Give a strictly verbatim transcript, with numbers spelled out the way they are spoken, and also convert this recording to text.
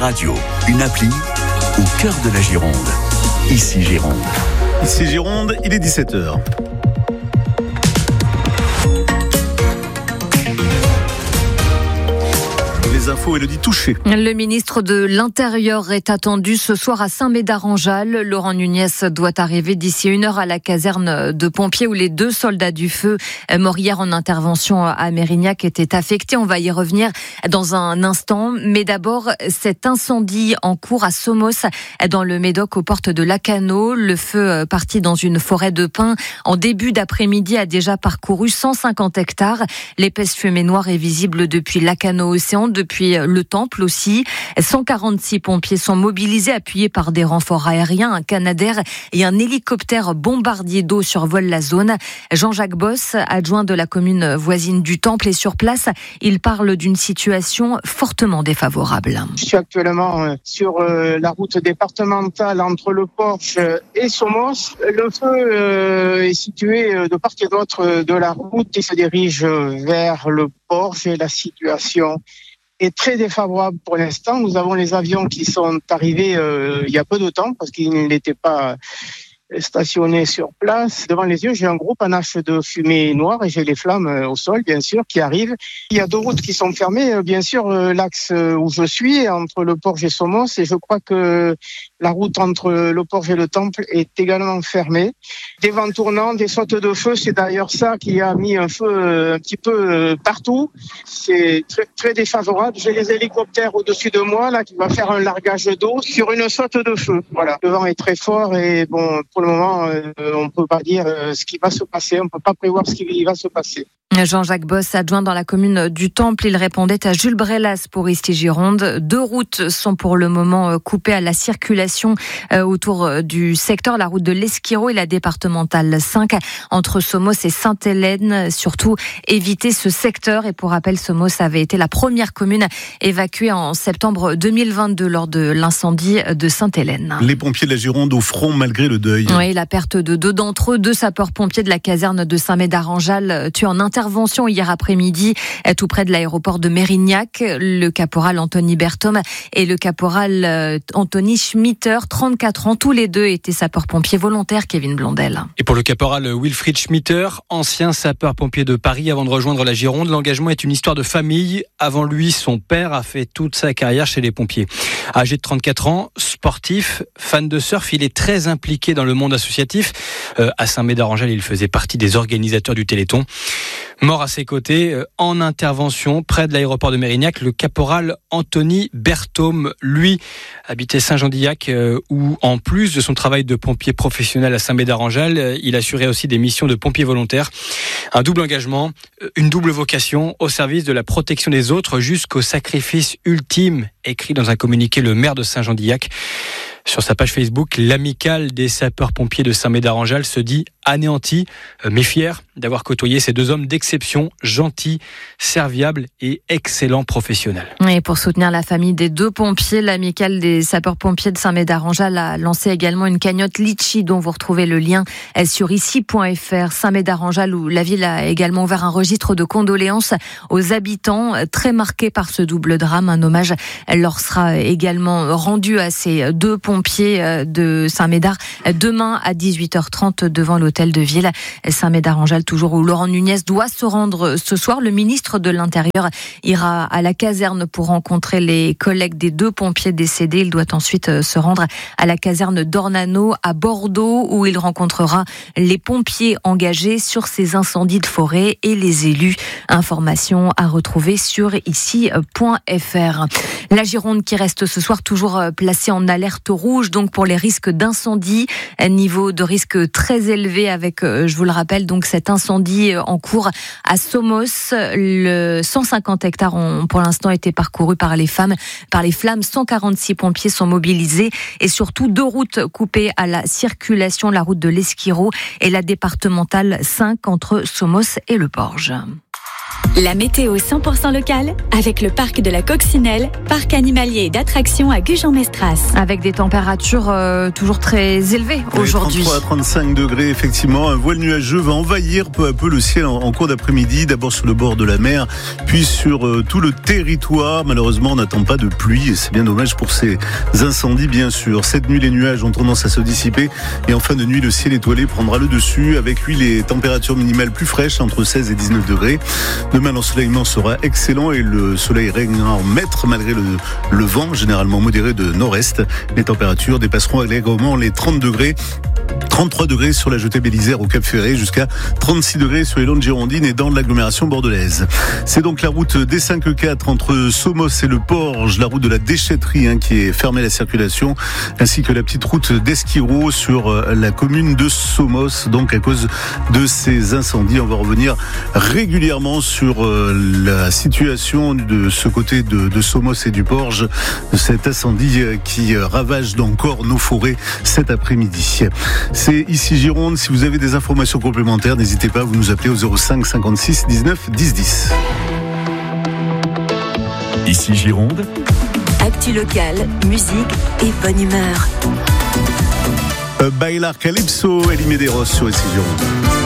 radio, une appli au cœur de la Gironde. Ici Gironde. Ici Gironde, il est dix-sept heures. Les infos, Élodie Touché. Le ministre de l'Intérieur est attendu ce soir à Saint-Médard-en-Jalles. Laurent Nunez doit arriver d'ici une heure à la caserne de pompiers où les deux soldats du feu morts hier en intervention à Mérignac étaient affectés. On va y revenir dans un instant. Mais d'abord, cet incendie en cours à Somos, dans le Médoc, aux portes de Lacanau. Le feu parti dans une forêt de pins en début d'après-midi a déjà parcouru cent cinquante hectares. L'épaisse fumée noire est visible depuis Lacanau-Océan, depuis le Temple aussi. cent quarante-six pompiers sont mobilisés, appuyés par des renforts aériens, un Canadair et un hélicoptère bombardier d'eau survolent la zone. Jean-Jacques Boss, adjoint de la commune voisine du Temple, est sur place. Il parle d'une situation fortement défavorable. Je suis actuellement sur la route départementale entre le Porche et Somos. Le feu est situé de part et d'autre de la route. Il se dirige vers le Porche et la situation est très défavorable pour l'instant. Nous avons les avions qui sont arrivés euh, il y a peu de temps parce qu'ils n'étaient pas stationnés sur place. Devant les yeux, j'ai un gros panache de fumée noire et j'ai les flammes au sol, bien sûr, qui arrivent. Il y a deux routes qui sont fermées. Bien sûr, l'axe où je suis, entre le Porche et Somos, et je crois que la route entre le Porche et le Temple est également fermée. Des vents tournants, des sautes de feu, c'est d'ailleurs ça qui a mis un feu un petit peu partout. C'est très, très défavorable. J'ai les hélicoptères au-dessus de moi, là, qui va faire un largage d'eau sur une saute de feu. Voilà. Le vent est très fort et bon, pour le moment, euh, on ne peut pas dire euh, ce qui va se passer. On ne peut pas prévoir ce qui va se passer. Jean-Jacques Boss, adjoint dans la commune du Temple, il répondait à Jules Brelas pour Ici Gironde. Deux routes sont pour le moment coupées à la circulation autour du secteur, la route de l'Esquirot et la départementale cinq entre Somos et Sainte-Hélène. Surtout, éviter ce secteur. Et pour rappel, Somos avait été la première commune évacuée en septembre deux mille vingt-deux lors de l'incendie de Sainte-Hélène. Les pompiers de la Gironde au front malgré le deuil. Oui, la perte de deux d'entre eux, deux sapeurs-pompiers de la caserne de Saint-Médard-en-Jalles, tués en intervention hier après-midi, tout près de l'aéroport de Mérignac. Le caporal Anthony Berthom et le caporal Anthony Schmitter, trente-quatre ans, tous les deux étaient sapeurs-pompiers volontaires, Kevin Blondel. Et pour le caporal Wilfried Schmitter, ancien sapeur-pompier de Paris avant de rejoindre la Gironde, l'engagement est une histoire de famille. Avant lui, son père a fait toute sa carrière chez les pompiers. Âgé de trente-quatre ans, sportif, fan de surf, il est très impliqué dans le monde associatif. Euh, à Saint-Médard-en-Jalles, il faisait partie des organisateurs du Téléthon. Mort à ses côtés, euh, en intervention près de l'aéroport de Mérignac, le caporal Anthony Berthom, lui, habitait Saint-Jean-d'Illac, euh, où en plus de son travail de pompier professionnel à Saint-Médard-en-Jalles, euh, il assurait aussi des missions de pompier volontaire. Un double engagement, une double vocation au service de la protection des autres jusqu'au sacrifice ultime, écrit dans un communiqué le maire de Saint-Jean-d'Illac. Sur sa page Facebook, l'amicale des sapeurs-pompiers de Saint-Médard-en-Jalles se dit anéanti, mais fier d'avoir côtoyé ces deux hommes d'exception, gentils, serviables et excellents professionnels. Et pour soutenir la famille des deux pompiers, l'amicale des sapeurs-pompiers de Saint-Médard-en-Jalles a lancé également une cagnotte Litchi dont vous retrouvez le lien sur ici point f r. Saint-Médard-en-Jalles, où la ville a également ouvert un registre de condoléances aux habitants très marqués par ce double drame. Un hommage leur sera également rendu à ces deux pompiers de Saint-Médard demain à dix-huit heures trente devant l'hôtel de ville. Saint-Médard-en-Jalles, toujours où Laurent Nunez doit se rendre ce soir. Le ministre de l'Intérieur ira à la caserne pour rencontrer les collègues des deux pompiers décédés. Il doit ensuite se rendre à la caserne d'Ornano à Bordeaux où il rencontrera les pompiers engagés sur ces incendies de forêt et les élus. Information à retrouver sur ici point f r. La Gironde qui reste ce soir toujours placée en alerte rouge, donc pour les risques d'incendie, un niveau de risque très élevé avec, je vous le rappelle, donc cet incendie en cours à Somos. Le cent cinquante hectares ont pour l'instant été parcourus par les femmes, par les flammes. cent quarante-six pompiers sont mobilisés et surtout deux routes coupées à la circulation, la route de l'Esquirot et la départementale cinq entre Somos et le Porge. La météo cent pour cent locale avec le parc de la Coccinelle, parc animalier et d'attractions à Gujan-Mestras. Avec des températures euh, toujours très élevées Oui, aujourd'hui. trente-trois à trente-cinq degrés, effectivement. Un voile nuageux va envahir peu à peu le ciel en, en cours d'après-midi. D'abord sur le bord de la mer, puis sur euh, tout le territoire. Malheureusement, on n'attend pas de pluie et c'est bien dommage pour ces incendies, bien sûr. Cette nuit, les nuages ont tendance à se dissiper et en fin de nuit, le ciel étoilé prendra le dessus. Avec lui, les températures minimales plus fraîches, entre seize et dix-neuf degrés. Demain, l'ensoleillement sera excellent et le soleil régnera en maître malgré le, le vent, généralement modéré de nord-est. Les températures dépasseront allègrement les trente degrés. trente-trois degrés sur la jetée Bélisère au Cap Ferré, jusqu'à trente-six degrés sur les Landes girondines et dans l'agglomération bordelaise. C'est donc la route D cinquante-quatre entre Somos et le Porge, la route de la déchetterie hein, qui est fermée à la circulation, ainsi que la petite route d'Esquirot sur la commune de Somos, donc à cause de ces incendies. On va revenir régulièrement sur la situation de ce côté de, de Somos et du Porge, de cet incendie qui ravage encore nos forêts cet après-midi. C'est ici Gironde. Si vous avez des informations complémentaires, n'hésitez pas à vous nous appeler au zéro cinq cinquante-six dix-neuf dix dix. Ici Gironde. Actu locale, musique et bonne humeur. Bailar Calypso, Elie Medeiros sur ici Gironde.